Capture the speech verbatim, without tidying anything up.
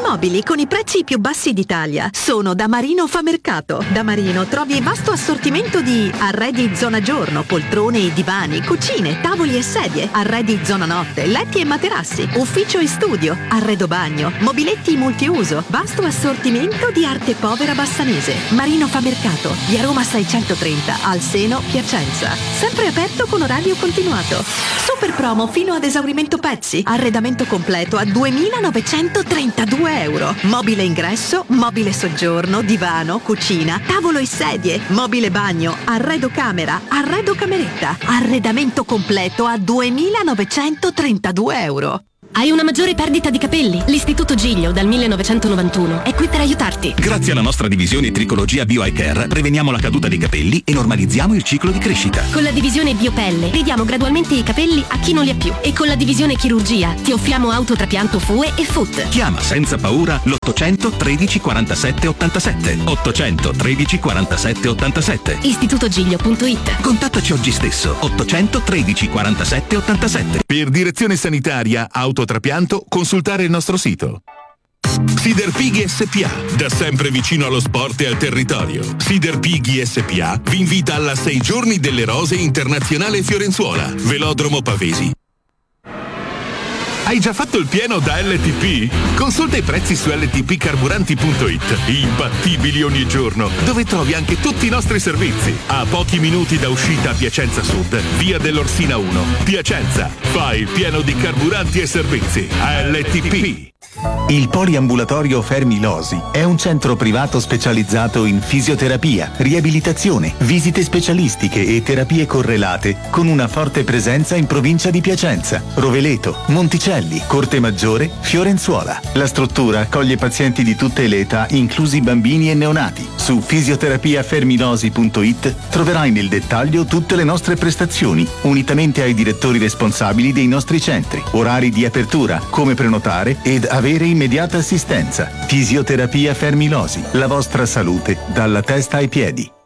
Mobili con i prezzi più bassi d'Italia sono da Marino Famercato. Da Marino trovi vasto assortimento di arredi zona giorno, poltrone e divani, cucine, tavoli e sedie, arredi zona notte, letti e materassi, ufficio e studio, arredo bagno, mobiletti multiuso, vasto assortimento di arte povera bassanese. Marino Famercato, via Roma seicentotrenta, al Seno, Piacenza. Sempre aperto con orario continuato. Super promo fino ad esaurimento pezzi. Arredamento completo a duemilanovecentotrentadue euro. Mobile ingresso, mobile soggiorno, divano, cucina, tavolo e sedie, mobile bagno, arredo camera, arredo cameretta. Arredamento completo a duemilanovecentotrentadue euro. Hai una maggiore perdita di capelli? L'Istituto Giglio dal millenovecentonovantuno è qui per aiutarti. Grazie alla nostra divisione Tricologia Bio Eye Care preveniamo la caduta dei capelli e normalizziamo il ciclo di crescita. Con la divisione Biopelle ridiamo gradualmente i capelli a chi non li ha più. E con la divisione Chirurgia ti offriamo autotrapianto F U E e F U T. Chiama senza paura l'ottocento tredici quarantasette ottantasette. ottocento tredici quarantasette ottantasette. istitutogiglio punto it. Contattaci oggi stesso. ottocento tredici quarantasette ottantasette. Per direzione sanitaria autotrapianto, consultare il nostro sito. Siderpighi S P A, da sempre vicino allo sport e al territorio. Siderpighi S P A vi invita alla sei giorni delle rose internazionale Fiorenzuola, Velodromo Pavesi. Hai già fatto il pieno da L T P? Consulta i prezzi su L T P carburanti punto it, imbattibili ogni giorno, dove trovi anche tutti i nostri servizi. A pochi minuti da uscita a Piacenza Sud, via dell'Orsina uno. Piacenza, fai il pieno di carburanti e servizi. L T P. Il Poliambulatorio Fermi Losi è un centro privato specializzato in fisioterapia, riabilitazione, visite specialistiche e terapie correlate, con una forte presenza in provincia di Piacenza, Roveleto, Monticelli, Corte Maggiore, Fiorenzuola. La struttura accoglie pazienti di tutte le età, inclusi bambini e neonati. Su fisioterapiafermilosi punto it troverai nel dettaglio tutte le nostre prestazioni, unitamente ai direttori responsabili dei nostri centri, orari di apertura, come prenotare ed avere immediata assistenza. Fisioterapia Fermilosi, la vostra salute dalla testa ai piedi.